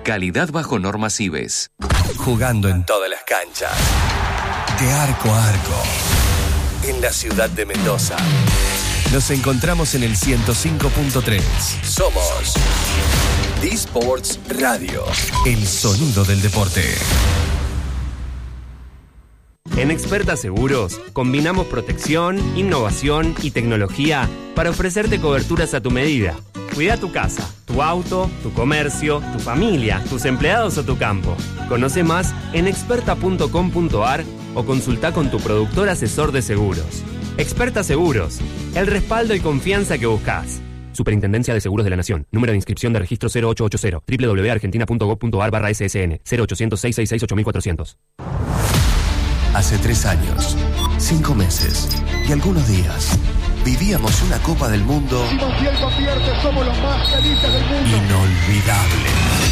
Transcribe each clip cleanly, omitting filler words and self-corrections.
Calidad bajo normas IBES. Jugando en todas las canchas. De arco a arco. En la ciudad de Mendoza. Nos encontramos en el 105.3. Somos D-Sports Radio. El sonido del deporte. En Experta Seguros, combinamos protección, innovación y tecnología para ofrecerte coberturas a tu medida. Cuida tu casa, tu auto, tu comercio, tu familia, tus empleados o tu campo. Conoce más en experta.com.ar o consulta con tu productor asesor de seguros. Experta Seguros, el respaldo y confianza que buscas. Superintendencia de Seguros de la Nación. Número de inscripción de registro 0880. www.argentina.gov.ar/ssn 0800-666-8400. Hace 3 años, 5 meses y algunos días vivíamos una Copa del Mundo somos los más felices del mundo. Inolvidable.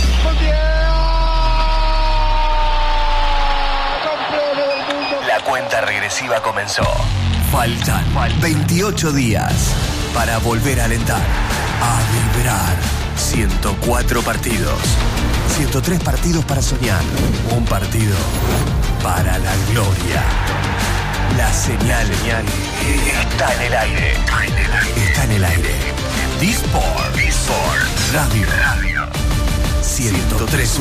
¡Campeones del mundo! La cuenta regresiva comenzó. Faltan 28 días para volver a alentar, a vibrar. 104 partidos, 103 partidos para soñar, un partido para la gloria. La señal está en el aire. Está en el aire. D-Sports Radio 103.1.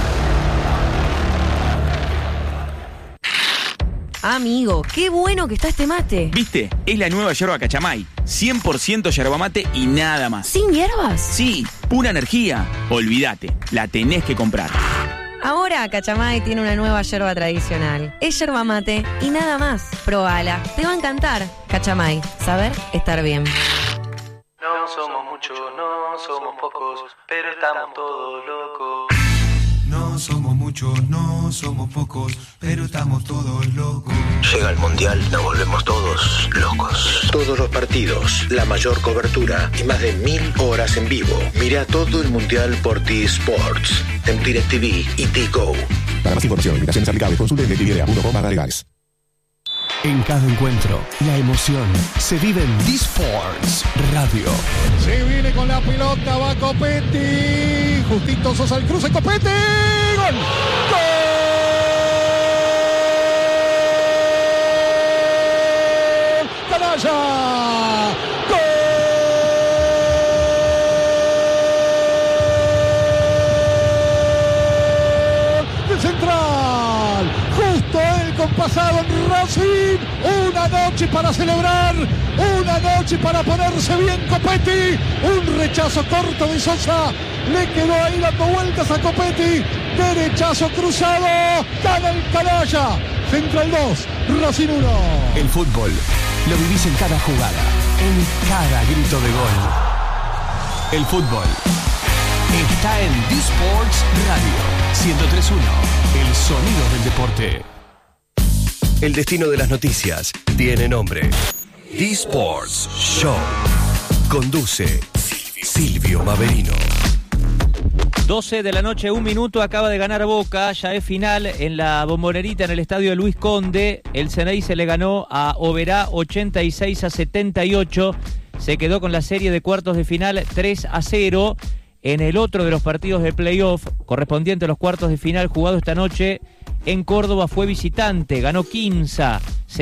Amigo, qué bueno que está este mate. ¿Viste? Es la nueva yerba Cachamay. 100% yerba mate y nada más. ¿Sin hierbas? Sí, pura energía. Olvídate, la tenés que comprar. Ahora Cachamay tiene una nueva yerba tradicional. Es yerba mate y nada más. Probala, te va a encantar. Cachamay, saber estar bien. No somos muchos, no somos pocos, pero estamos todos locos. No somos muchos, no somos pocos, pero estamos todos locos. Llega el Mundial, nos volvemos todos locos. Todos los partidos, la mayor cobertura y más de 1000 horas en vivo. Mira todo el Mundial por D-Sports, en DirecTV y D-Go. Para más información, invitaciones aplicables, consulte DirecTV.com/legales. En cada encuentro, la emoción se vive en D-Sports Radio. Se viene con la pelota, va Copetti. Justito Sosa el cruce, Copetti. ¡Gol! ¡Gol! ¡Canalla! ¡Gol! ¡De central! Justo el compasado en Racing. Una noche para celebrar, una noche para ponerse bien Copetti. Un rechazo corto de Sosa, le quedó ahí dando vueltas a Copetti. Derechazo cruzado, gana el Canalla. Central 2, Racing 1. El fútbol lo vivís en cada jugada, en cada grito de gol. El fútbol está en D-Sports Radio 103.1, el sonido del deporte. El destino de las noticias tiene nombre. D-Sports Show. Conduce Silvio Maverino. 12 de la noche, 1 minuto, acaba de ganar Boca, ya es final en la Bombonerita en el estadio de Luis Conde. El Ceneice le ganó a Oberá 86-78, se quedó con la serie de cuartos de final 3-0. En el otro de los partidos de playoff, correspondiente a los cuartos de final jugado esta noche, en Córdoba fue visitante, ganó Quimsa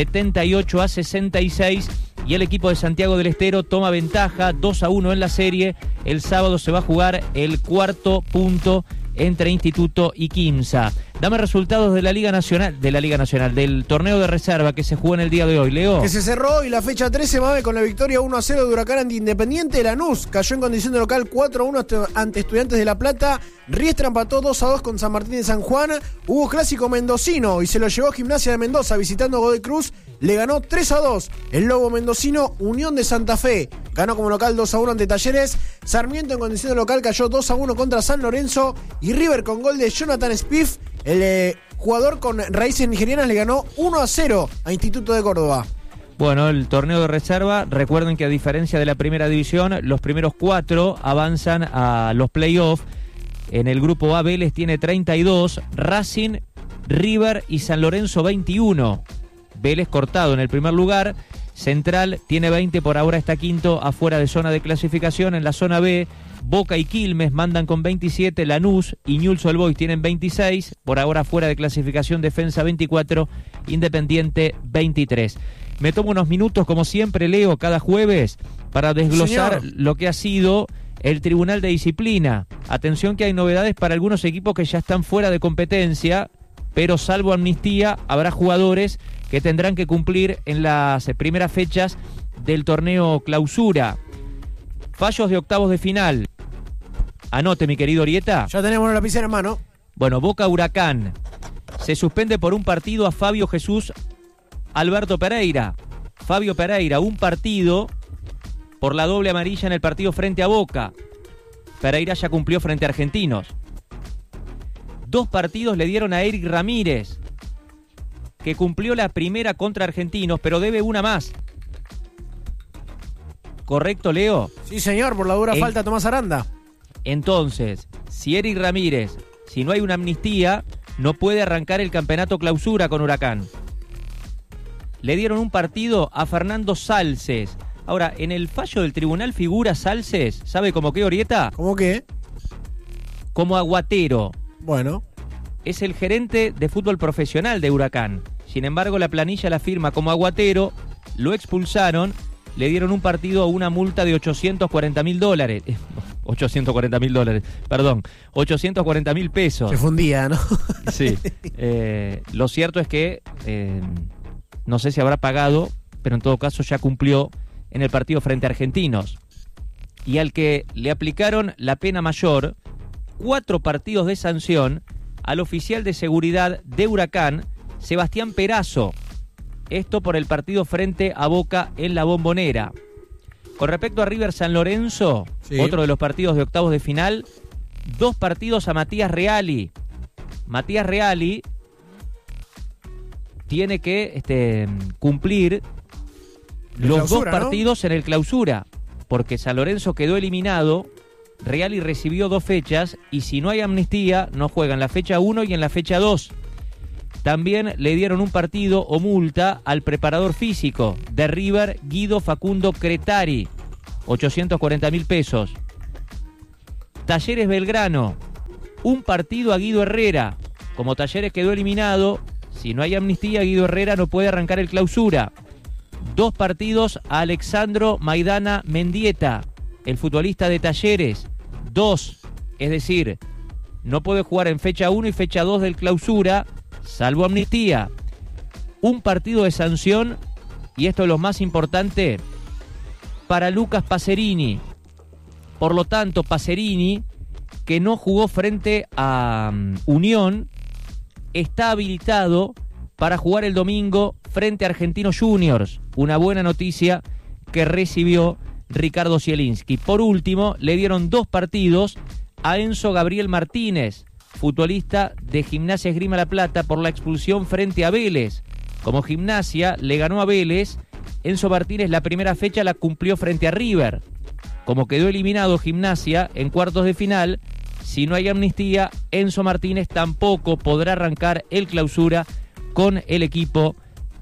78-66 y el equipo de Santiago del Estero toma ventaja 2-1 en la serie. El sábado se va a jugar el cuarto punto entre Instituto y Quimsa. Dame resultados de la Liga Nacional, del torneo de reserva que se jugó en el día de hoy, Leo. Que se cerró hoy la fecha 13, Mave, con la victoria 1-0 de Huracán ante Independiente. Lanús cayó en condición de local 4-1 ante Estudiantes de La Plata. Riestra empató 2-2 con San Martín de San Juan. Hubo clásico mendocino y se lo llevó Gimnasia de Mendoza visitando Godoy Cruz. Le ganó 3-2 el Lobo mendocino. Unión de Santa Fe ganó como local 2-1 ante Talleres. Sarmiento en condición de local cayó 2-1 contra San Lorenzo. Y River con gol de Jonathan Spiff, el jugador con raíces nigerianas, le ganó 1-0 a Instituto de Córdoba. Bueno, el torneo de reserva, recuerden que a diferencia de la primera división, los primeros 4 avanzan a los playoffs. En el grupo A, Vélez tiene 32, Racing, River y San Lorenzo 21. Vélez cortado en el primer lugar. Central tiene 20, por ahora está quinto, afuera de zona de clasificación. En la zona B, Boca y Quilmes mandan con 27, Lanús y Newell's Old Boys tienen 26, por ahora fuera de clasificación Defensa 24, Independiente 23. Me tomo unos minutos, como siempre, Leo, cada jueves, para desglosar lo que ha sido el Tribunal de Disciplina. Atención que hay novedades para algunos equipos que ya están fuera de competencia, pero salvo amnistía, habrá jugadores que tendrán que cumplir en las primeras fechas del torneo Clausura. Fallos de octavos de final. Anote, mi querido Orieta. Ya tenemos la lapicera en mano. Bueno, Boca Huracán. Se suspende por un partido a Fabio Jesús Alberto Pereira. Fabio Pereira, un partido por la doble amarilla en el partido frente a Boca. Pereira ya cumplió frente a Argentinos. 2 partidos le dieron a Eric Ramírez, que cumplió la primera contra Argentinos, pero debe una más. ¿Correcto, Leo? Sí, señor, por la dura falta a Tomás Aranda. Entonces, si Eric Ramírez, si no hay una amnistía, no puede arrancar el campeonato Clausura con Huracán. Le dieron un partido a Fernando Salces. Ahora, en el fallo del tribunal figura Salces, ¿sabe cómo qué, Orieta? ¿Cómo qué? Como aguatero. Bueno. Es el gerente de fútbol profesional de Huracán. Sin embargo, la planilla la firma como aguatero, lo expulsaron, le dieron un partido a una multa de $840.000. $840.000, perdón, 840.000 pesos. Se fundía, ¿no? Sí. Lo cierto es que no sé si habrá pagado, pero en todo caso ya cumplió en el partido frente a Argentinos. Y al que le aplicaron la pena mayor, 4 partidos de sanción, al oficial de seguridad de Huracán, Sebastián Perazo. Esto por el partido frente a Boca en la Bombonera. Con respecto a River San Lorenzo, sí, otro de los partidos de octavos de final, 2 partidos a Matías Reali. Matías Reali tiene que cumplir los 2 partidos, ¿no?, en el Clausura, porque San Lorenzo quedó eliminado. Reali recibió 2 fechas y si no hay amnistía, no juega en la fecha 1 y en la fecha 2. También le dieron un partido o multa al preparador físico de River, Guido Facundo Cretari, 840.000 pesos. Talleres Belgrano, un partido a Guido Herrera. Como Talleres quedó eliminado, si no hay amnistía, Guido Herrera no puede arrancar el Clausura. 2 partidos a Alexandro Maidana Mendieta, el futbolista de Talleres. 2, es decir, no puede jugar en fecha 1 y fecha 2 del Clausura, salvo amnistía. Un partido de sanción, y esto es lo más importante, para Lucas Pacerini. Por lo tanto, Pacerini, que no jugó frente a Unión, está habilitado para jugar el domingo frente a Argentinos Juniors. Una buena noticia que recibió Ricardo Zielinski. Por último, le dieron 2 partidos a Enzo Gabriel Martínez, futbolista de Gimnasia Esgrima La Plata, por la expulsión frente a Vélez. Como Gimnasia le ganó a Vélez, Enzo Martínez la primera fecha la cumplió frente a River. Como quedó eliminado Gimnasia en cuartos de final, si no hay amnistía, Enzo Martínez tampoco podrá arrancar el Clausura con el equipo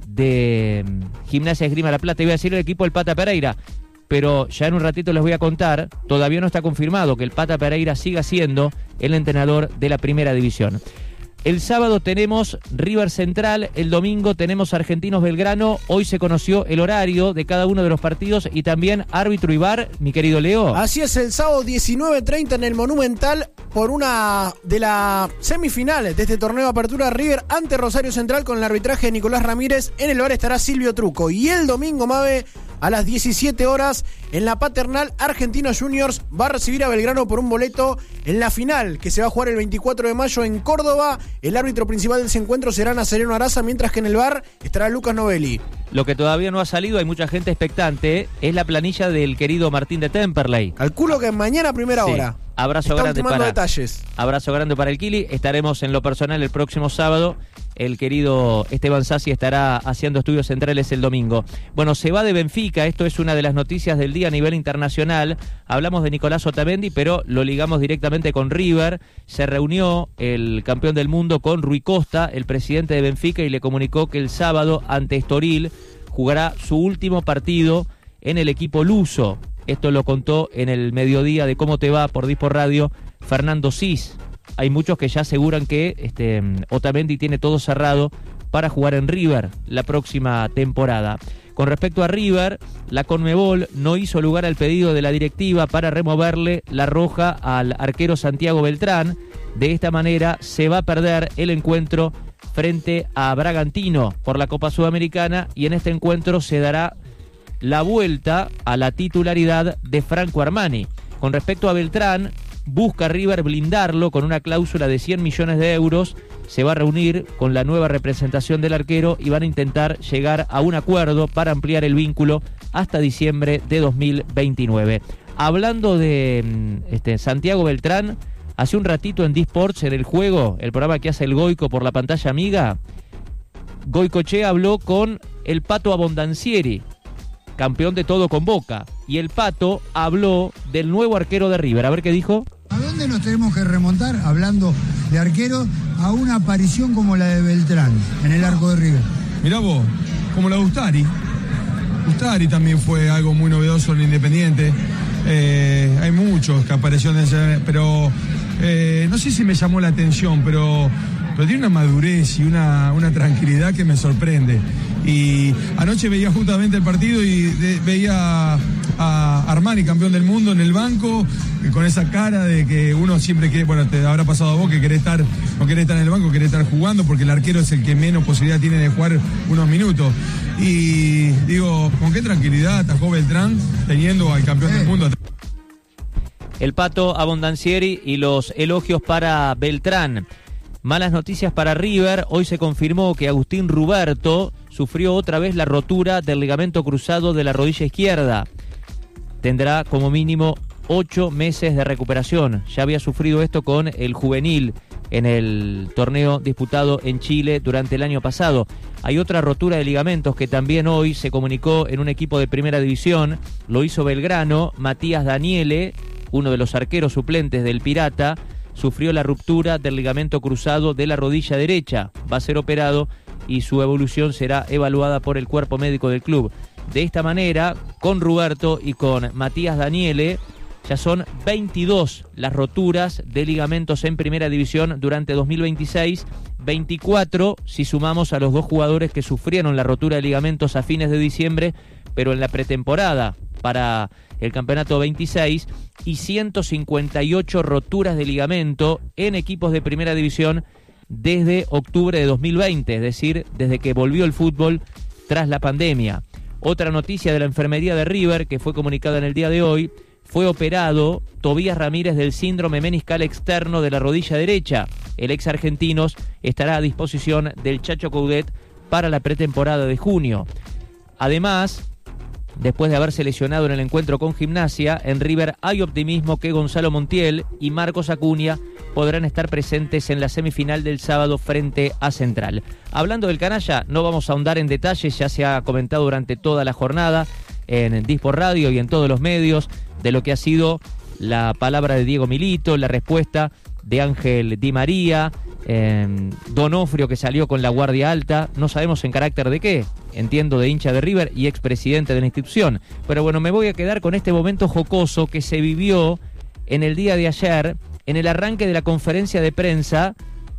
de Gimnasia Esgrima La Plata. Iba a decir el equipo del Pata Pereira, pero ya en un ratito les voy a contar, todavía no está confirmado que el Pata Pereira siga siendo el entrenador de la primera división. El sábado tenemos River Central, el domingo tenemos Argentinos Belgrano, hoy se conoció el horario de cada uno de los partidos y también árbitro y VAR, mi querido Leo. Así es, el sábado 19:30 en el Monumental por una de las semifinales de este torneo de apertura, River ante Rosario Central con el arbitraje de Nicolás Ramírez. En el VAR estará Silvio Truco. Y el domingo, Mabe, a las 17 horas en la Paternal, Argentinos Juniors va a recibir a Belgrano por un boleto en la final que se va a jugar el 24 de mayo en Córdoba. El árbitro principal de ese encuentro será Nazareno Araza, mientras que en el VAR estará Lucas Novelli. Lo que todavía no ha salido, hay mucha gente expectante, es la planilla del querido Martín de Temperley. Calculo que mañana a primera hora. Abrazo Está grande ultimando detalles. Abrazo grande para el Kili. Estaremos en lo personal el próximo sábado. El querido Esteban Sassi estará haciendo estudios centrales el domingo. Bueno, se va de Benfica. Esto es una de las noticias del día a nivel internacional. Hablamos de Nicolás Otamendi, pero lo ligamos directamente con River. Se reunió el campeón del mundo con Rui Costa, el presidente de Benfica, y le comunicó que el sábado ante Estoril jugará su último partido en el equipo luso. Esto lo contó en el mediodía de Cómo Te Va por Dispor Radio Fernando Cis. Hay muchos que ya aseguran que Otamendi tiene todo cerrado para jugar en River la próxima temporada. Con respecto a River, la Conmebol no hizo lugar al pedido de la directiva para removerle la roja al arquero Santiago Beltrán. De esta manera se va a perder el encuentro frente a Bragantino por la Copa Sudamericana, y en este encuentro se dará la vuelta a la titularidad de Franco Armani. Con respecto a Beltrán, busca River blindarlo con una cláusula de 100 millones de euros. Se va a reunir con la nueva representación del arquero y van a intentar llegar a un acuerdo para ampliar el vínculo hasta diciembre de 2029. Hablando de Santiago Beltrán, hace un ratito en D-Sports, en El Juego, el programa que hace el Goico por la pantalla amiga, Goicoechea habló con el Pato Abondancieri, campeón de todo con Boca, y el Pato habló del nuevo arquero de River. A ver qué dijo. ¿A dónde nos tenemos que remontar, hablando de arqueros, a una aparición como la de Beltrán en el arco de River? Mirá vos, como la de Ustari. Ustari también fue algo muy novedoso en Independiente. Hay muchos que aparecieron, pero no sé si me llamó la atención, pero tiene una madurez y una tranquilidad que me sorprende. Y anoche veía justamente el partido y veía a Armani, campeón del mundo, en el banco, con esa cara de que uno siempre quiere, bueno, te habrá pasado a vos que no querés estar en el banco, querés estar jugando, porque el arquero es el que menos posibilidad tiene de jugar unos minutos. Y digo, con qué tranquilidad atajó Beltrán teniendo al campeón del mundo. El Pato Abondancieri y los elogios para Beltrán. Malas noticias para River. Hoy se confirmó que Agustín Ruberto sufrió otra vez la rotura del ligamento cruzado de la rodilla izquierda. Tendrá como mínimo 8 meses de recuperación. Ya había sufrido esto con el juvenil en el torneo disputado en Chile durante el año pasado. Hay otra rotura de ligamentos que también hoy se comunicó en un equipo de primera división. Lo hizo Belgrano. Matías Daniele, uno de los arqueros suplentes del Pirata, sufrió la ruptura del ligamento cruzado de la rodilla derecha. Va a ser operado y su evolución será evaluada por el cuerpo médico del club. De esta manera, con Ruberto y con Matías Daniele, ya son 22 las roturas de ligamentos en primera división durante 2026, 24 si sumamos a los 2 jugadores que sufrieron la rotura de ligamentos a fines de diciembre, pero en la pretemporada para el campeonato 26, y 158 roturas de ligamento en equipos de primera división desde octubre de 2020, es decir, desde que volvió el fútbol tras la pandemia. Otra noticia de la enfermería de River que fue comunicada en el día de hoy: fue operado Tobías Ramírez del síndrome meniscal externo de la rodilla derecha. El ex Argentinos estará a disposición del Chacho Coudet para la pretemporada de junio. Además, después de haberse lesionado en el encuentro con Gimnasia, en River hay optimismo que Gonzalo Montiel y Marcos Acuña podrán estar presentes en la semifinal del sábado frente a Central. Hablando del canalla, no vamos a ahondar en detalles, ya se ha comentado durante toda la jornada en Dispor Radio y en todos los medios de lo que ha sido la palabra de Diego Milito, la respuesta de Ángel Di María, Donofrio, que salió con la guardia alta, no sabemos en carácter de qué, entiendo de hincha de River y expresidente de la institución. Pero bueno, me voy a quedar con este momento jocoso que se vivió en el día de ayer, en el arranque de la conferencia de prensa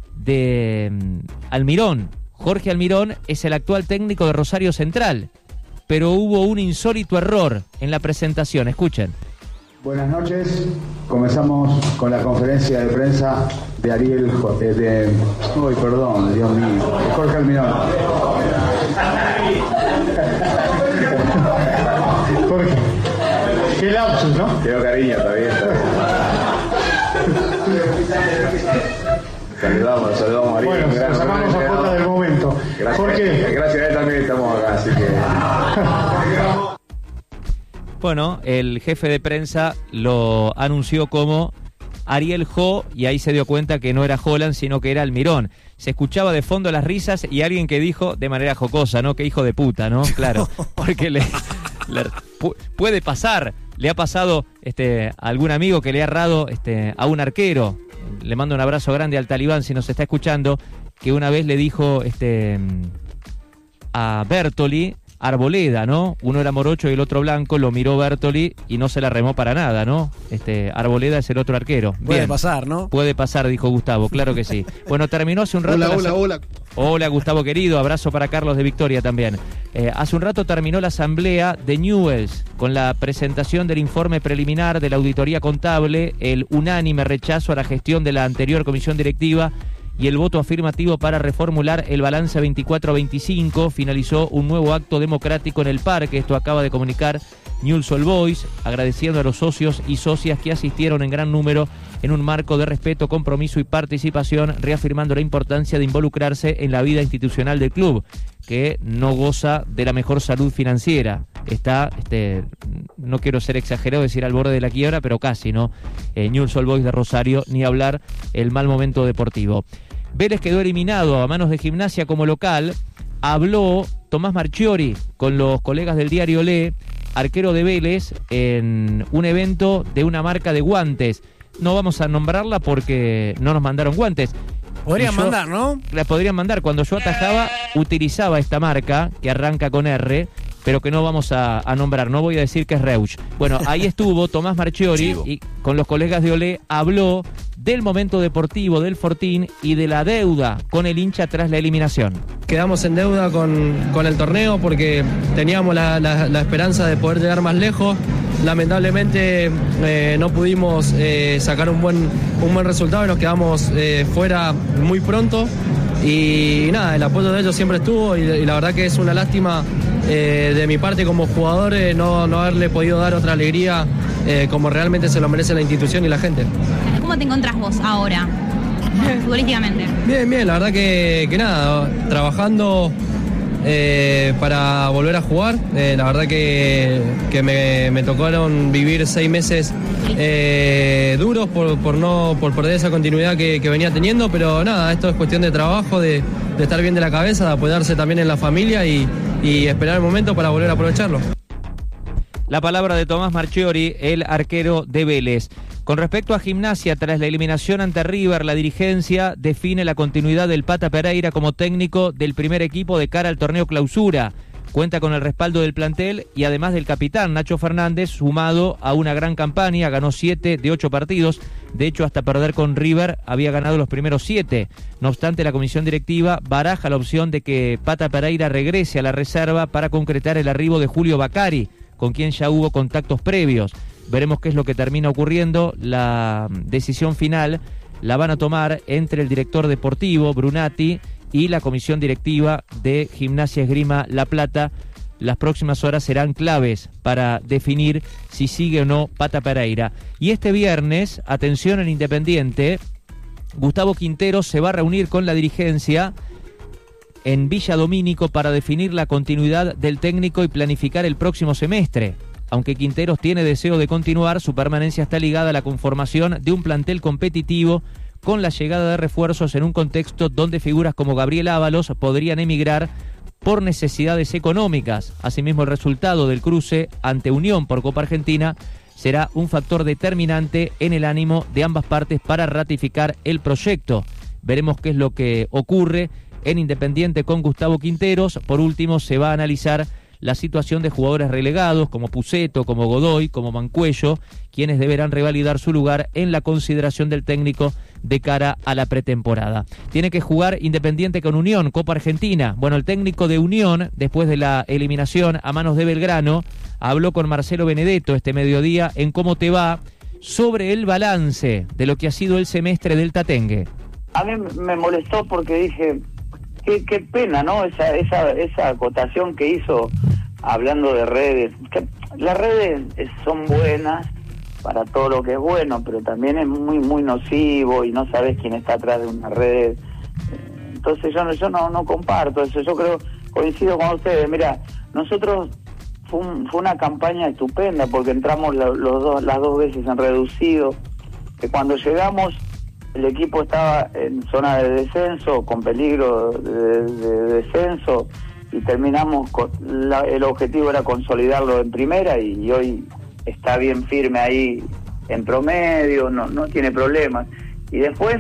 de Almirón. Jorge Almirón es el actual técnico de Rosario Central, pero hubo un insólito error en la presentación. Escuchen. Buenas noches, comenzamos con la conferencia de prensa de Ariel, perdón, Dios mío, Jorge Almirón. Jorge, qué lapsus, ¿no? Quedó cariño, está bien. Saludamos a Ariel. Bueno, nos sacamos a cuenta del momento. Gracias, Jorge. Gracias a él también estamos acá, así que... Bueno, el jefe de prensa lo anunció como Ariel Jo, y ahí se dio cuenta que no era Holland, sino que era Almirón. Se escuchaba de fondo las risas y alguien que dijo de manera jocosa, ¿no? Que hijo de puta, ¿no? Claro, porque puede pasar. Le ha pasado a algún amigo que le ha errado a un arquero. Le mando un abrazo grande al Talibán si nos está escuchando, que una vez le dijo a Bertoli: Arboleda, ¿no? Uno era morocho y el otro blanco, lo miró Bertoli y no se la remó para nada, ¿no? Arboleda es el otro arquero. Puede pasar, ¿no? Puede pasar, dijo Gustavo, claro que sí. Bueno, terminó hace un rato... Hola. Hola, Gustavo querido, abrazo para Carlos de Victoria también. Hace un rato terminó la asamblea de Newell's con la presentación del informe preliminar de la auditoría contable, el unánime rechazo a la gestión de la anterior comisión directiva y el voto afirmativo para reformular el balance 24-25. Finalizó un nuevo acto democrático en el parque, esto acaba de comunicar Newell's Old Boys, agradeciendo a los socios y socias que asistieron en gran número en un marco de respeto, compromiso y participación, reafirmando la importancia de involucrarse en la vida institucional del club, que no goza de la mejor salud financiera. Está, no quiero ser exagerado, decir al borde de la quiebra, pero casi, ¿no? Newell's Old Boys de Rosario, ni hablar el mal momento deportivo. Vélez quedó eliminado a manos de Gimnasia como local. Habló Tomás Marchiori con los colegas del diario Le, arquero de Vélez, en un evento de una marca de guantes. No vamos a nombrarla porque no nos mandaron guantes. Podrían mandar, ¿no? La podrían mandar. Cuando yo atajaba, utilizaba esta marca que arranca con R, pero que no vamos a nombrar. No voy a decir que es Reusch. Bueno, ahí estuvo Tomás Marchiori y con los colegas de Olé habló del momento deportivo del Fortín y de la deuda con el hincha tras la eliminación. Quedamos en deuda con el torneo porque teníamos la esperanza de poder llegar más lejos. Lamentablemente no pudimos sacar un buen resultado y nos quedamos fuera muy pronto. Y nada, el apoyo de ellos siempre estuvo y la verdad que es una lástima de mi parte como jugador no haberle podido dar otra alegría como realmente se lo merece la institución y la gente. ¿Cómo te encontrás vos ahora, futbolísticamente? Bien, la verdad que nada, trabajando para volver a jugar. La verdad que me tocaron vivir 6 meses duros por perder esa continuidad que venía teniendo, pero nada, esto es cuestión de trabajo, de estar bien de la cabeza, de apoyarse también en la familia y esperar el momento para volver a aprovecharlo. La palabra de Tomás Marchiori, el arquero de Vélez. Con respecto a Gimnasia, tras la eliminación ante River, la dirigencia define la continuidad del Pata Pereira como técnico del primer equipo de cara al torneo clausura. Cuenta con el respaldo del plantel y además del capitán Nacho Fernández, sumado a una gran campaña, ganó 7 de 8 partidos. De hecho, hasta perder con River había ganado los primeros 7. No obstante, la comisión directiva baraja la opción de que Pata Pereira regrese a la reserva para concretar el arribo de Julio Bacari, con quien ya hubo contactos previos. Veremos qué es lo que termina ocurriendo. La decisión final la van a tomar entre el director deportivo, Brunati, y la comisión directiva de Gimnasia Esgrima La Plata. Las próximas horas serán claves para definir si sigue o no Pata Pereira. Y este viernes, atención en Independiente, Gustavo Quinteros se va a reunir con la dirigencia en Villa Domínico para definir la continuidad del técnico y planificar el próximo semestre. Aunque Quinteros tiene deseo de continuar, su permanencia está ligada a la conformación de un plantel competitivo con la llegada de refuerzos en un contexto donde figuras como Gabriel Ábalos podrían emigrar por necesidades económicas. Asimismo, el resultado del cruce ante Unión por Copa Argentina será un factor determinante en el ánimo de ambas partes para ratificar el proyecto. Veremos qué es lo que ocurre en Independiente con Gustavo Quinteros. Por último, se va a analizar la situación de jugadores relegados como Puceto, como Godoy, como Mancuello, quienes deberán revalidar su lugar en la consideración del técnico de cara a la pretemporada. Tiene que jugar Independiente con Unión, Copa Argentina. Bueno, el técnico de Unión, después de la eliminación a manos de Belgrano, habló con Marcelo Benedetto este mediodía en Cómo Te Va sobre el balance de lo que ha sido el semestre del Tatengue. A mí me molestó porque dije, qué pena, ¿no? Esa acotación que hizo hablando de redes. Que las redes son buenas para todo lo que es bueno, pero también es muy nocivo y no sabes quién está atrás de una red. Entonces yo no comparto eso. Yo creo, coincido con ustedes. Mira, nosotros fue una campaña estupenda porque entramos las dos veces en reducido, que cuando llegamos el equipo estaba en zona de descenso, con peligro de descenso, y terminamos el objetivo era consolidarlo en primera, y hoy está bien firme ahí en promedio, no tiene problemas. Y después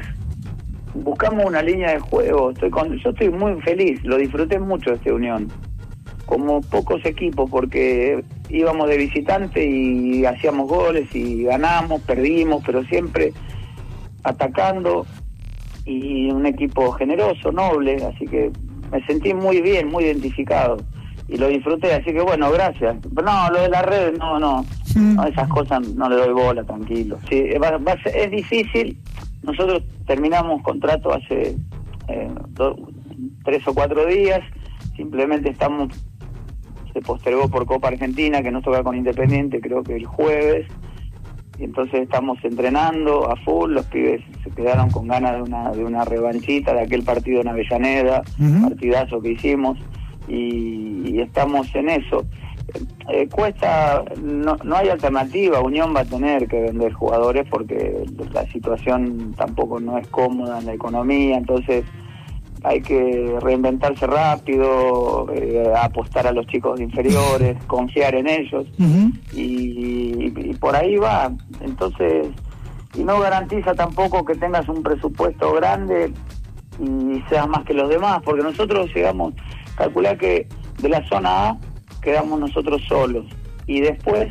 buscamos una línea de juego. Yo estoy muy feliz, lo disfruté mucho Unión. como pocos equipos, porque íbamos de visitante y hacíamos goles y ganamos, perdimos, pero siempre atacando, y un equipo generoso, noble, así que me sentí muy bien, muy identificado y lo disfruté, así que bueno, gracias. No, lo de las redes, no, esas cosas no le doy bola, tranquilo. Sí, es difícil. Nosotros terminamos contrato hace 3 o 4 días, simplemente se postergó por Copa Argentina, que nos toca con Independiente, creo que el jueves, y entonces estamos entrenando a full. Los pibes se quedaron con ganas de una revanchita de aquel partido en Avellaneda, partidazo que hicimos, y estamos en eso. Cuesta, no hay alternativa. Unión va a tener que vender jugadores porque la situación tampoco no es cómoda en la economía, entonces hay que reinventarse rápido, apostar a los chicos inferiores, confiar en ellos, y por ahí va. Entonces, y no garantiza tampoco que tengas un presupuesto grande y seas más que los demás, porque nosotros llegamos, calcular que de la zona A quedamos nosotros solos, y después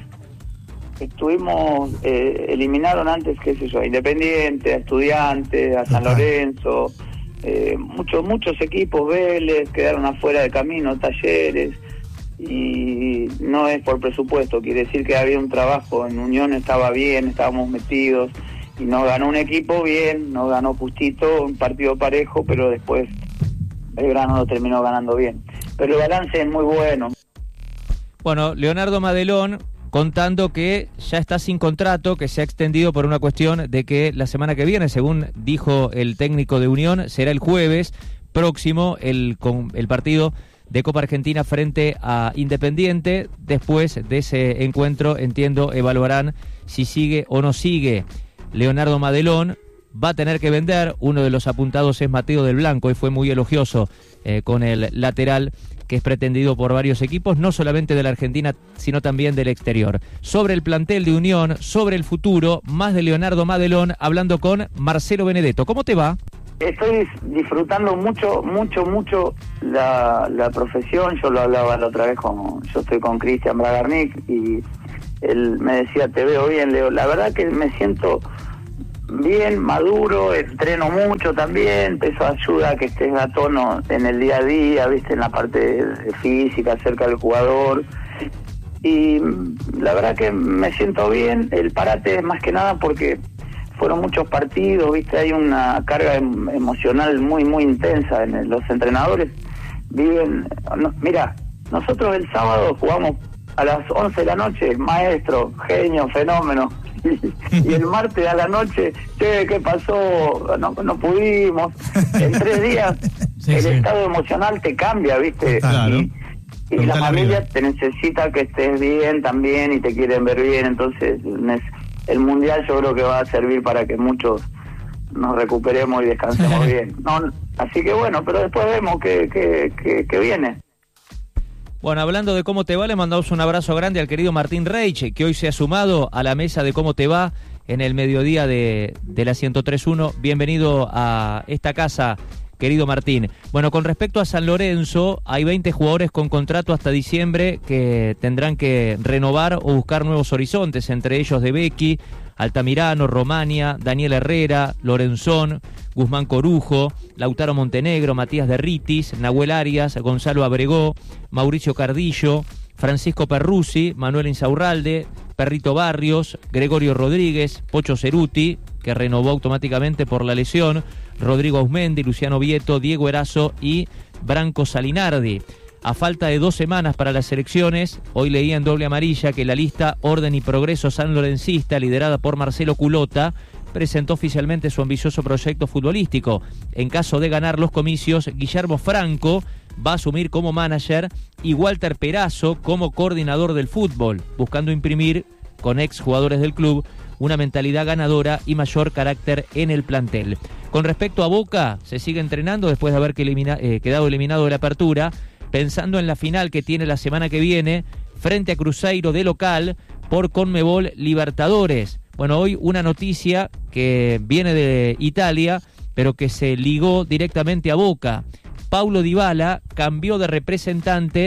eliminaron antes, qué sé yo, a Independiente, a Estudiantes, a San Lorenzo, muchos equipos, Vélez, quedaron afuera de camino, Talleres, y no es por presupuesto, quiere decir que había un trabajo. En Unión estaba bien, estábamos metidos, y nos ganó un equipo bien, nos ganó justito, un partido parejo, pero después Belgrano lo terminó ganando bien. Pero el balance es muy bueno. Bueno, Leonardo Madelón contando que ya está sin contrato, que se ha extendido por una cuestión de que la semana que viene, según dijo el técnico de Unión, será el jueves próximo el partido de Copa Argentina frente a Independiente. Después de ese encuentro, entiendo, evaluarán si sigue o no sigue Leonardo Madelón. Va a tener que vender. Uno de los apuntados es Mateo del Blanco y fue muy elogioso con el lateral, que es pretendido por varios equipos, no solamente de la Argentina, sino también del exterior. Sobre el plantel de Unión, sobre el futuro, más de Leonardo Madelón, hablando con Marcelo Benedetto. ¿Cómo te va? Estoy disfrutando mucho la profesión. Yo lo hablaba la otra vez yo estoy con Cristian Bragarnik, y él me decía, te veo bien, Leo. La verdad que me siento bien, maduro, entreno mucho también, eso ayuda a que estés a tono en el día a día, viste, en la parte física, cerca del jugador, y la verdad que me siento bien. El parate es más que nada porque fueron muchos partidos, viste, hay una carga emocional muy intensa en los entrenadores. Mira, nosotros el sábado jugamos a las 11 de la noche, maestro, genio, fenómeno. Y el martes a la noche, ¿qué pasó? No pudimos. En 3 días el estado emocional te cambia, ¿viste? Claro. Y la familia te necesita que estés bien también y te quieren ver bien. Entonces el Mundial yo creo que va a servir para que muchos nos recuperemos y descansemos bien. Así que bueno, pero después vemos que viene. Bueno, hablando de cómo te va, le mandamos un abrazo grande al querido Martín Reich, que hoy se ha sumado a la mesa de cómo te va en el mediodía de la 103.1. Bienvenido a esta casa, querido Martín. Bueno, con respecto a San Lorenzo, hay 20 jugadores con contrato hasta diciembre que tendrán que renovar o buscar nuevos horizontes, entre ellos De Becchi, Altamirano, Romania, Daniel Herrera, Lorenzón, Guzmán Corujo, Lautaro Montenegro, Matías Derritis, Nahuel Arias, Gonzalo Abregó, Mauricio Cardillo, Francisco Perruzzi, Manuel Insaurralde, Perrito Barrios, Gregorio Rodríguez, Pocho Ceruti, que renovó automáticamente por la lesión, Rodrigo Ausmendi, Luciano Vieto, Diego Erazo y Branco Salinardi. A falta de 2 semanas para las elecciones, hoy leía en Doble Amarilla que la lista Orden y Progreso sanlorencista, liderada por Marcelo Culota, presentó oficialmente su ambicioso proyecto futbolístico. En caso de ganar los comicios, Guillermo Franco va a asumir como manager y Walter Perazo como coordinador del fútbol, buscando imprimir, con exjugadores del club, una mentalidad ganadora y mayor carácter en el plantel. Con respecto a Boca, se sigue entrenando después de haber quedado eliminado de la apertura, pensando en la final que tiene la semana que viene frente a Cruzeiro de local por Conmebol Libertadores. Bueno, hoy una noticia que viene de Italia, pero que se ligó directamente a Boca. Paulo Dybala cambió de representante,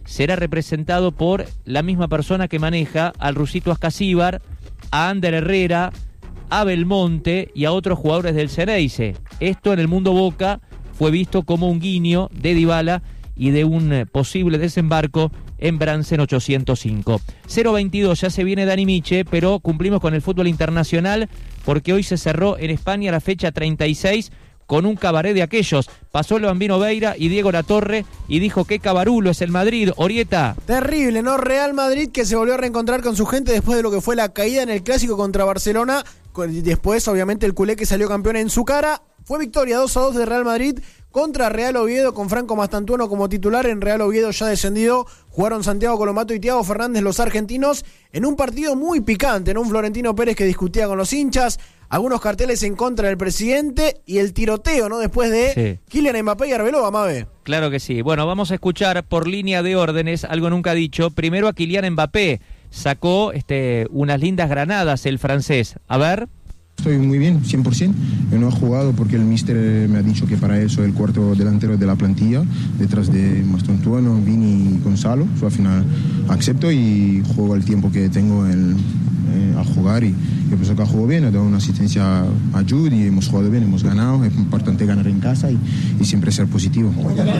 será representado por la misma persona que maneja al rusito Ascasíbar, a Ander Herrera, a Belmonte y a otros jugadores del Xeneize. Esto en el mundo Boca fue visto como un guiño de Dybala y de un posible desembarco en Bransen 805. 0-22, ya se viene Dani Miche, pero cumplimos con el fútbol internacional porque hoy se cerró en España la fecha 36 con un cabaret de aquellos. Pasó el Bambino Veira y Diego Latorre y dijo que cabarulo es el Madrid. Orieta. Terrible, ¿no? Real Madrid que se volvió a reencontrar con su gente después de lo que fue la caída en el Clásico contra Barcelona. Después, obviamente, el culé que salió campeón en su cara. Fue victoria 2-2 de Real Madrid contra Real Oviedo con Franco Mastantuono como titular. En Real Oviedo ya descendido, jugaron Santiago Colomato y Thiago Fernández, los argentinos, en un partido muy picante, en un Florentino Pérez que discutía con los hinchas, algunos carteles en contra del presidente y el tiroteo, ¿no? Después de Kylian Mbappé y Arbeloa, Mabe. Claro que sí. Bueno, vamos a escuchar por línea de órdenes, algo nunca dicho. Primero a Kylian Mbappé. Sacó unas lindas granadas el francés. A ver. Estoy muy bien, 100%. Yo no he jugado porque el míster me ha dicho que para eso el cuarto delantero de la plantilla, detrás de Mastantuono, Vini y Gonzalo. Yo al final acepto y juego el tiempo que tengo a jugar y yo pienso que ha jugado bien, he dado una asistencia a Jude y hemos jugado bien, hemos ganado. Es importante ganar en casa y siempre ser positivo.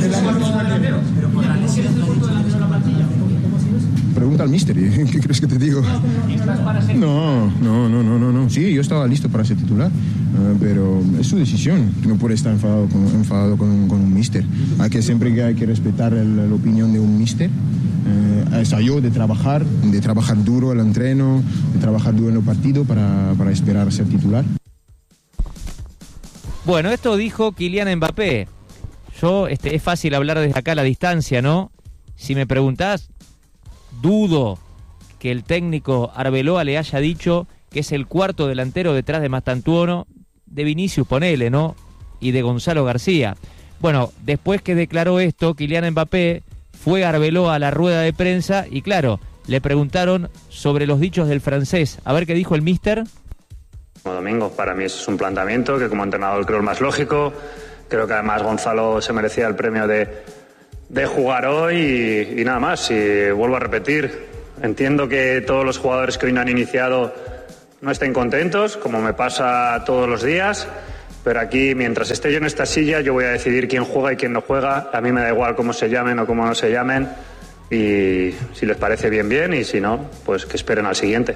Pregunta al míster, ¿qué crees que te digo? No. Sí, yo estaba listo para ser titular, pero es su decisión. No puede estar enfadado con un míster. Siempre hay que respetar la opinión de un míster. Yo de trabajar duro el entreno, de trabajar duro en el partido para esperar a ser titular. Bueno, esto dijo Kylian Mbappé. Yo, es fácil hablar desde acá a la distancia, ¿no? Si me preguntás, dudo que el técnico Arbeloa le haya dicho que es el cuarto delantero detrás de Mastantuono, de Vinicius, ponele, ¿no? Y de Gonzalo García. Bueno, después que declaró esto, Kylian Mbappé fue a Arbeloa a la rueda de prensa y claro, le preguntaron sobre los dichos del francés. A ver qué dijo el míster. Domingo, para mí es un planteamiento que como entrenador creo el más lógico. Creo que además Gonzalo se merecía el premio de jugar hoy y nada más. Y vuelvo a repetir, entiendo que todos los jugadores que hoy no han iniciado no estén contentos, como me pasa todos los días, pero aquí mientras esté yo en esta silla yo voy a decidir quién juega y quién no juega. A mí me da igual cómo se llamen o cómo no se llamen y si les parece bien y si no, pues que esperen al siguiente.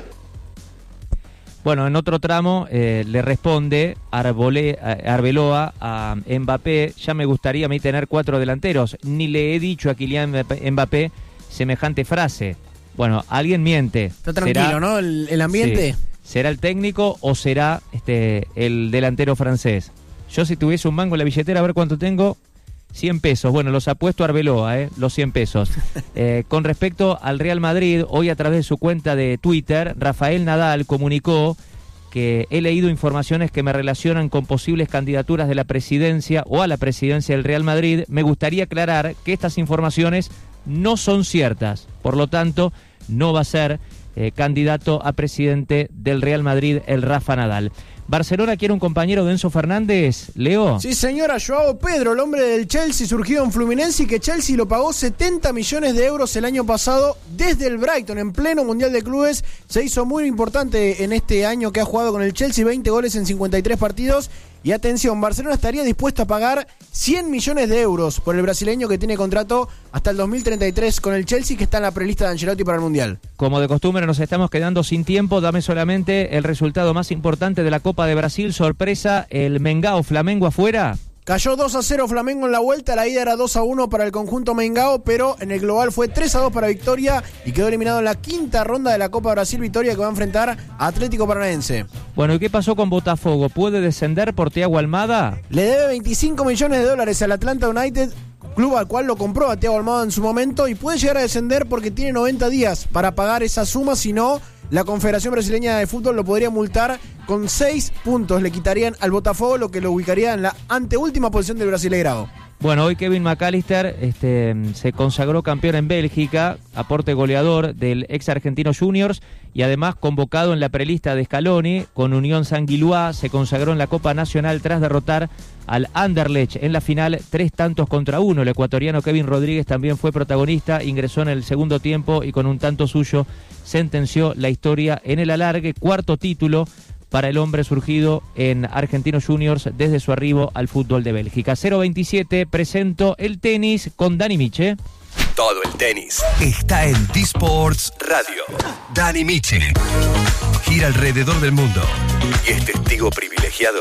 Bueno, en otro tramo le responde Arbeloa a Mbappé, ya me gustaría a mí tener 4 delanteros, ni le he dicho a Kylian Mbappé semejante frase. Bueno, alguien miente. Está tranquilo, ¿no? El ambiente. Sí. ¿Será el técnico o será el delantero francés? Yo si tuviese un mango en la billetera, a ver cuánto tengo, 100 pesos. Bueno, los apuesto a Arbeloa, los 100 pesos. Con respecto al Real Madrid, hoy a través de su cuenta de Twitter, Rafael Nadal comunicó que he leído informaciones que me relacionan con posibles candidaturas de la presidencia o a la presidencia del Real Madrid. Me gustaría aclarar que estas informaciones no son ciertas. Por lo tanto, no va a ser candidato a presidente del Real Madrid el Rafa Nadal. ¿Barcelona quiere un compañero de Enzo Fernández, Leo? Sí, señora, Joao Pedro, el hombre del Chelsea, surgido en Fluminense y que Chelsea lo pagó 70 millones de euros el año pasado desde el Brighton, en pleno Mundial de Clubes. Se hizo muy importante en este año que ha jugado con el Chelsea, 20 goles en 53 partidos. Y atención, Barcelona estaría dispuesto a pagar 100 millones de euros por el brasileño que tiene contrato hasta el 2033 con el Chelsea, que está en la prelista de Ancelotti para el Mundial. Como de costumbre nos estamos quedando sin tiempo, dame solamente el resultado más importante de la Copa de Brasil. Sorpresa, el Mengao Flamengo afuera. Cayó 2-0 Flamengo en la vuelta, la ida era 2-1 para el conjunto Mengao, pero en el global fue 3-2 para Victoria y quedó eliminado en la quinta ronda de la Copa Brasil. Victoria que va a enfrentar a Atlético Paranaense. Bueno, ¿y qué pasó con Botafogo? ¿Puede descender por Thiago Almada? Le debe 25 millones de dólares al Atlanta United, club al cual lo compró a Thiago Almada en su momento, y puede llegar a descender porque tiene 90 días para pagar esa suma. Si no, la Confederación Brasileña de Fútbol lo podría multar con 6 puntos. Le quitarían al Botafogo, lo que lo ubicaría en la anteúltima posición del Brasileirao. Bueno, hoy Kevin McAllister se consagró campeón en Bélgica, aporte goleador del ex Argentino Juniors y además convocado en la prelista de Scaloni con Unión Saint-Gilloise. Se consagró en la Copa Nacional tras derrotar al Anderlecht en la final 3-1. El ecuatoriano Kevin Rodríguez también fue protagonista, ingresó en el segundo tiempo y con un tanto suyo sentenció la historia en el alargue. Cuarto título para el hombre surgido en Argentinos Juniors desde su arribo al fútbol de Bélgica. 027, presento el tenis con Dani Miche. Todo el tenis está en D-Sports Radio. Dani Miche gira alrededor del mundo y es testigo privilegiado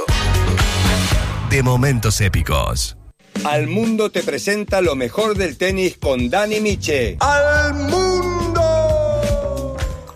de momentos épicos. Al Mundo te presenta lo mejor del tenis con Dani Miche. ¡Al Mundo!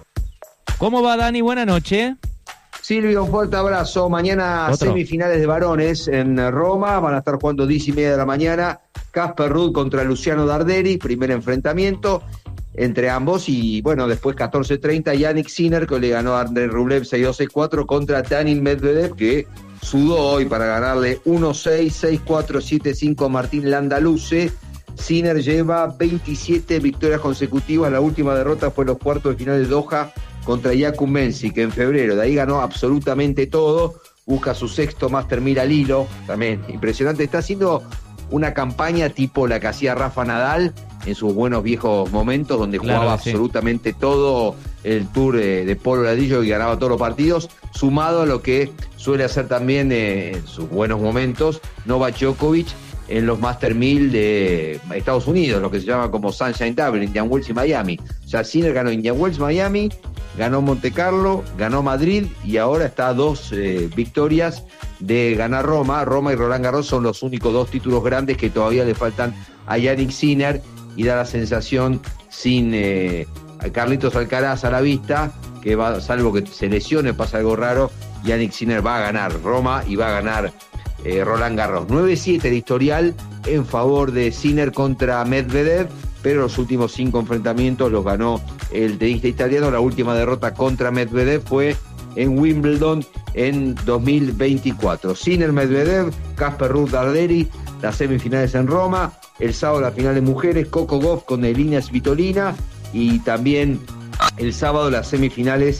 ¿Cómo va, Dani? Buenas noches. Silvio, un fuerte abrazo. Mañana semifinales de varones en Roma. Van a estar jugando 10:30 de la mañana. Casper Ruud contra Luciano Darderi. Primer enfrentamiento entre ambos. Y bueno, después 14:30 Yannick Sinner, que le ganó a Andrei Rublev 6-2, 6-4 contra Daniil Medvedev, que sudó hoy para ganarle 1-6, 6-4, 7-5 a Martín Landaluce. Sinner lleva 27 victorias consecutivas. La última derrota fue en los cuartos de final de Doha contra Jakub Mensik, que en febrero. De ahí ganó absolutamente todo. Busca su sexto Master 1000 al hilo. También impresionante. Está haciendo una campaña tipo la que hacía Rafa Nadal en sus buenos viejos momentos, donde jugaba absolutamente todo el Tour de Polo Ladrillo y ganaba todos los partidos, sumado a lo que suele hacer también en sus buenos momentos Novak Djokovic en los Master 1000 de Estados Unidos, lo que se llama como Sunshine Double, Indian Wells y Miami. O sea, Sinner ganó Indian Wells, Miami, ganó Monte Carlo, ganó Madrid y ahora está a 2 victorias de ganar Roma. Roma y Roland Garros son los únicos 2 títulos grandes que todavía le faltan a Yannick Sinner, y da la sensación sin a Carlitos Alcaraz a la vista, que va, salvo que se lesione, pasa algo raro, Yannick Sinner va a ganar Roma y va a ganar Roland Garros. 9-7 de historial en favor de Sinner contra Medvedev, pero los últimos 5 enfrentamientos los ganó el tenista italiano. La última derrota contra Medvedev fue en Wimbledon en 2024. Sinner, Medvedev, Casper Ruud, Darderi, las semifinales en Roma. El sábado la final de mujeres, Coco Gauff con Elina Svitolina, y también el sábado las semifinales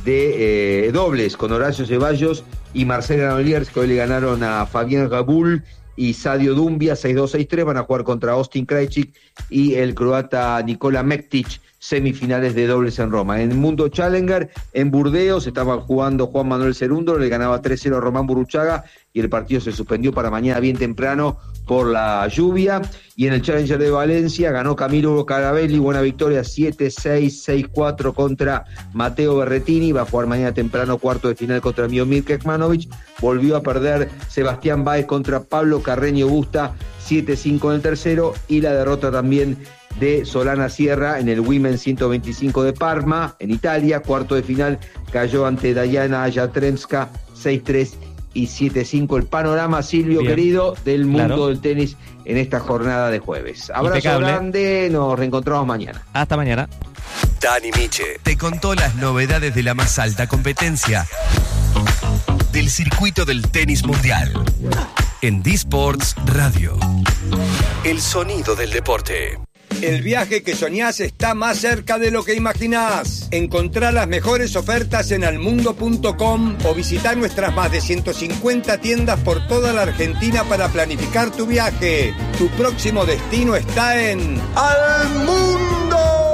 de dobles con Horacio Ceballos y Marcela Noliers, que hoy le ganaron a Fabián Gabul y Sadio Dumbia 6-2, 6-3. Van a jugar contra Austin Krajicik y el croata Nikola Mektic, semifinales de dobles en Roma. En el Mundo Challenger, en Burdeos, estaban jugando Juan Manuel Cerúndolo, le ganaba 3-0 a Román Burruchaga y el partido se suspendió para mañana bien temprano por la lluvia. Y en el Challenger de Valencia ganó Camilo Carabelli, buena victoria, 7-6, 6-4 contra Matteo Berrettini. Va a jugar mañana temprano cuarto de final contra Miomir Kekmanovic. Volvió a perder Sebastián Báez contra Pablo Carreño Busta, 7-5 en el tercero, y la derrota también de Solana Sierra en el Women's 125 de Parma, en Italia. Cuarto de final cayó ante Dayana Jastremska, 6-3 y 7-5. El panorama, Silvio, bien, querido, del mundo del tenis en esta jornada de jueves. Abrazo impecable, grande, nos reencontramos mañana. Hasta mañana. Dani Miche te contó las novedades de la más alta competencia del circuito del tenis mundial en D-Sports Radio. El sonido del deporte. El viaje que soñás está más cerca de lo que imaginás. Encontrá las mejores ofertas en almundo.com o visitá nuestras más de 150 tiendas por toda la Argentina para planificar tu viaje. Tu próximo destino está en Almundo.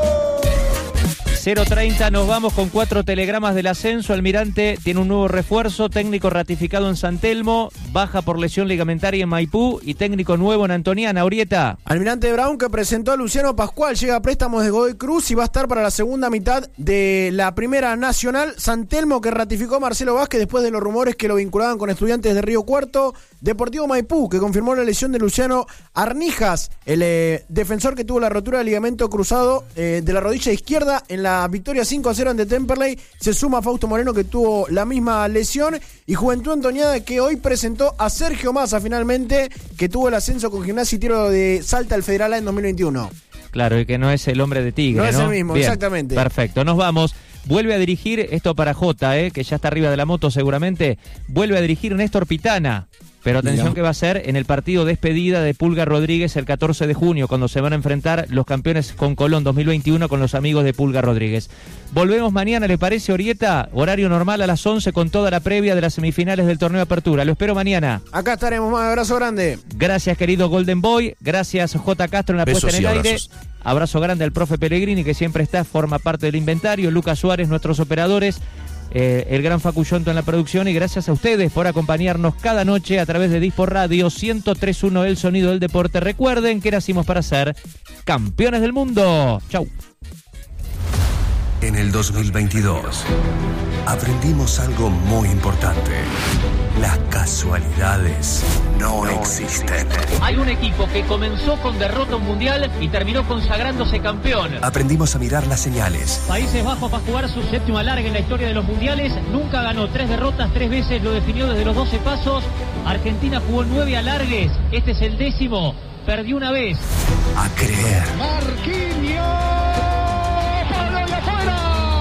0:30, nos vamos con 4 telegramas del ascenso. Almirante tiene un nuevo refuerzo, técnico ratificado en San Telmo, baja por lesión ligamentaria en Maipú y técnico nuevo en Antoniana. Urieta. Almirante Brown, que presentó a Luciano Pascual, llega a préstamos de Godoy Cruz y va a estar para la segunda mitad de la Primera Nacional. San Telmo, que ratificó a Marcelo Vázquez después de los rumores que lo vinculaban con Estudiantes de Río Cuarto. Deportivo Maipú, que confirmó la lesión de Luciano Arnijas, el defensor que tuvo la rotura del ligamento cruzado de la rodilla izquierda en la victoria 5-0 ante Temperley. Se suma Fausto Moreno, que tuvo la misma lesión, y Juventud Antoniana, que hoy presentó a Sergio Massa finalmente, que tuvo el ascenso con Gimnasia y Tiro de Salta al Federal A en 2021. Claro, y que no es el hombre de Tigre, ¿no? No es el mismo, bien, exactamente. Perfecto, nos vamos. Vuelve a dirigir, esto para Jota, que ya está arriba de la moto seguramente, vuelve a dirigir Néstor Pitana. Pero atención que va a ser en el partido despedida de Pulga Rodríguez el 14 de junio, cuando se van a enfrentar los campeones con Colón 2021 con los amigos de Pulga Rodríguez. Volvemos mañana, ¿le parece, Orieta? Horario normal a las 11 con toda la previa de las semifinales del torneo de apertura. Lo espero mañana. Acá estaremos, más abrazo grande. Gracias, querido Golden Boy. Gracias, J. Castro, en la puesta en el aire. Abrazo grande al profe Pellegrini, que siempre está, forma parte del inventario. Lucas Suárez, nuestros operadores. El gran Facu Yonto en la producción, y gracias a ustedes por acompañarnos cada noche a través de Dispor Radio 103.1, el sonido del deporte. Recuerden que nacimos para ser campeones del mundo. Chau. En el 2022 aprendimos algo muy importante. Las casualidades no existen. Hay un equipo que comenzó con derrota mundial y terminó consagrándose campeón. Aprendimos a mirar las señales. Países Bajos va a jugar su séptimo alargue en la historia de los mundiales. Nunca ganó, 3 derrotas, 3 veces lo definió desde los 12 pasos. Argentina jugó 9 alargues, este es el 10º, perdió una vez. A creer. Marquinhos, ¡para la afuera!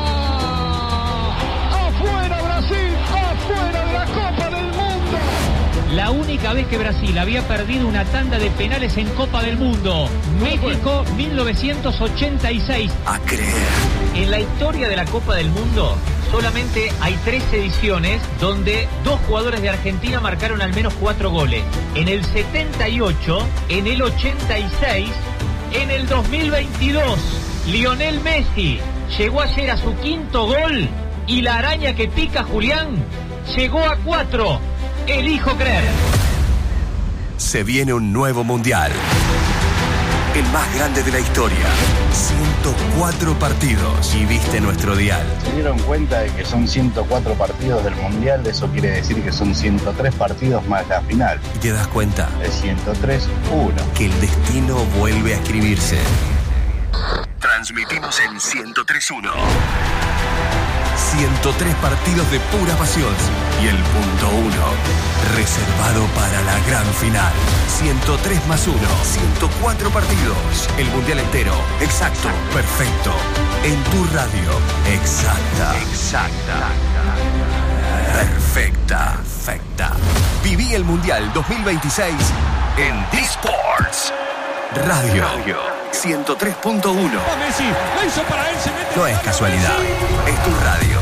¡Afuera Brasil! ¡Afuera de la Copa del Mundo! La única vez que Brasil había perdido una tanda de penales en Copa del Mundo. México, 1986. A creer. En la historia de la Copa del Mundo solamente hay 3 ediciones donde 2 jugadores de Argentina marcaron al menos 4 goles. En el 78, en el 86, en el 2022. Lionel Messi llegó ayer a su 5º gol y la araña que pica Julián llegó a 4. Elijo creer. Se viene un nuevo mundial. El más grande de la historia. 104 partidos. Y viste nuestro dial. Se dieron cuenta de que son 104 partidos del mundial. Eso quiere decir que son 103 partidos más la final. ¿Y te das cuenta? De 103-1. Que el destino vuelve a escribirse. Transmitimos en 103.1. 103 partidos de pura pasión. Y el punto 1, reservado para la gran final. 103 más 1, 104 partidos. El mundial entero. Exacto, perfecto. En tu radio. Exacta. Perfecta. Viví el mundial 2026 en Disports Radio 103.1. No es casualidad, es tu radio.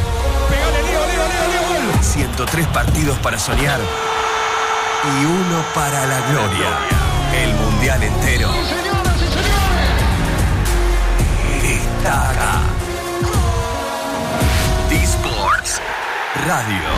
103 partidos para soñar y 1 para la gloria. El mundial entero está acá. Disports Radio